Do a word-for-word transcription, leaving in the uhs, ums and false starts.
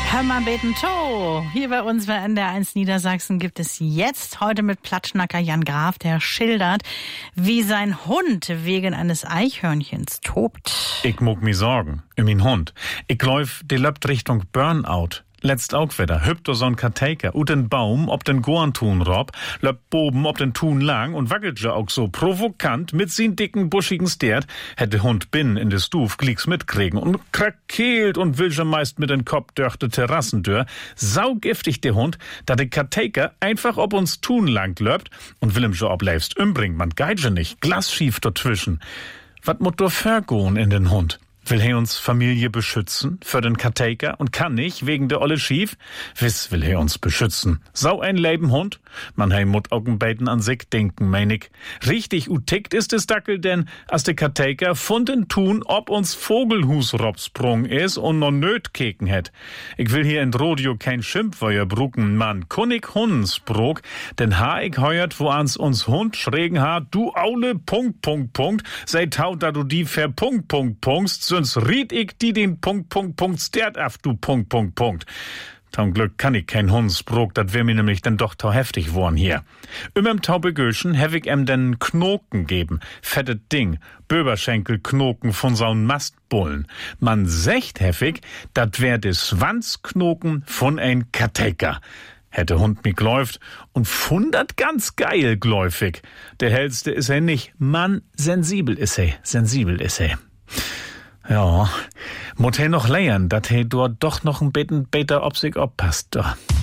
Hör mal beten to. Hier bei uns bei N D R eins Niedersachsen gibt es jetzt heute mit Platschnacker Jan Graf, der schildert, wie sein Hund wegen eines Eichhörnchens tobt. Ich muck mi sorgen, um min Hund. Ich läuf, die löpt Richtung Burnout. Letzt auch wieder, hüpft so'n Karteiker, ut den Baum, ob den Gorntun rob, löpt boben, ob den Tun lang und wackelt ja auch so provokant mit sin dicken, buschigen Stert, hätte Hund bin in de Stuf glicks mitkriegen und krakeelt und will schon meist mit den Kopf durch de Terrassentür. Saugiftig der Hund, da de Karteiker einfach ob uns Tun lang löpt und will ihm schon obleifst umbringt, man geitsche nicht, glasschief dazwischen. Wat mut do vergoen in den Hund? Will er uns Familie beschützen für den Karteiker und kann nicht wegen der olle Schief? Wiss will er uns beschützen. Sau ein Leben Hund? Man hei mut Augenbeiten an sich denken, mein ich. Richtig utickt ist es Dackel, denn als der Karteiker funden tun, ob uns Vogelhus robsprung is und no nöt keken het. Ich will hier in Rodeo kein Schimpfweuer brucken, man. Kunnig Hundsbrok, denn ha ich heuert, wo ans uns Hund schrägen ha, du aule Punkt, Punkt, Punkt, sei taut, da du die verpunkt, Punkt, Punkt, sonst riet ich die den Punkt, Punkt, Punkt, stert af, du Punkt, Punkt, Punkt. Zum Glück kann ich kein Hundsbrok, dat wär mir nämlich dann doch tau heftig worn hier. Immer taube Göschen hev ich em den Knoken geben, fettet Ding, Böberschenkelknoken von saun Mastbullen. Man secht heftig, dat wär de Schwanzknoken von ein Karteiker. Hätte Hund mi gläuft und fundert ganz geil gläufig. Der hellste is er nicht, Mann, sensibel is er, sensibel is er. Ja, mut he noch lernen, dat he dort doch noch ein bisschen besser ob sich oppasst.